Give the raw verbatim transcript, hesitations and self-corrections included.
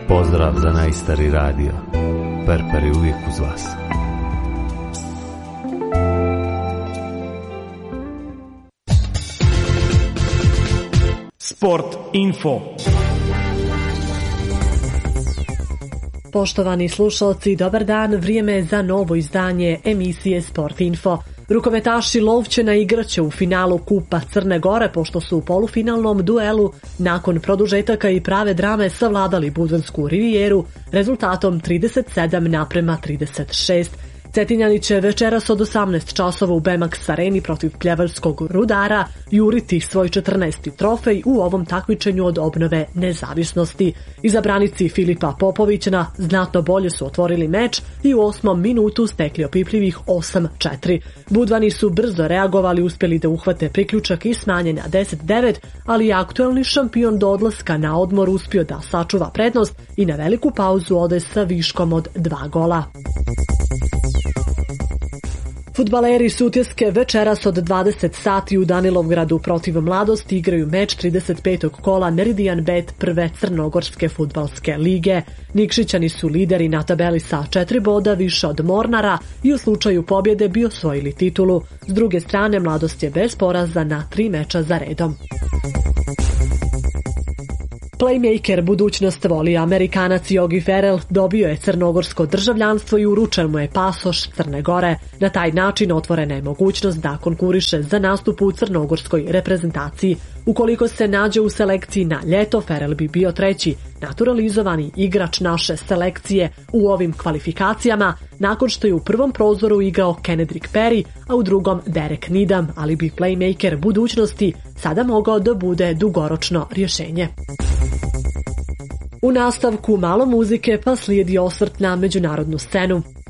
Pozdrav za najstari radio. Perper je uvijek uz vas. Sport info. Poštovani slušalci, dobar dan, vrijeme je za novo izdanje emisije Sport info. Rukometaši Lovćena igraće u finalu Kupa Crne Gore, pošto su u polufinalnom duelu nakon produžetaka i prave drame savladali Budvansku rivijeru rezultatom trideset sedam naprema trideset šest. Cetinjani će večeras od osamnaest časova u Bemax areni protiv Pljevaljskog Rudara juriti svoj četrnaesti trofej u ovom takmičenju od obnove nezavisnosti. Izabranici Filipa Popovića znatno bolje su otvorili meč i u osmom minutu stekli opipljivih osam četiri. Budvani su brzo reagovali, uspjeli da uhvate priključak i smanje na deset devet, ali je aktuelni šampion do odlaska na odmor uspio da sačuva prednost i na veliku pauzu ode sa viškom od dva gola. Fudbaleri Sutjeske večeras od dvadeset sati u Danilovgradu protiv Mladosti igraju meč trideset petog kola Meridian Bet prve Crnogorske fudbalske lige. Nikšićani su lideri na tabeli sa četiri boda više od Mornara i u slučaju pobjede bi osvojili titulu. S druge strane, Mladost je bez poraza na tri meča za redom. Playmaker budućnost voli Amerikanac Yogi Ferrell dobio je crnogorsko državljanstvo i uručen mu je pasoš Crne Gore. Na taj način otvorena je mogućnost da konkuriše za nastup u crnogorskoj reprezentaciji. Ukoliko se nađe u selekciji na ljeto, Ferrell bi bio treći naturalizovani igrač naše selekcije u ovim kvalifikacijama, nakon što je u prvom prozoru igrao Kendrick Perry, a u drugom Derek Needham, ali bi playmaker budućnosti sada mogao da bude dugoročno rješenje. U nastavku malo muzike, pa slijedi osvrt na međunarodnu scenu.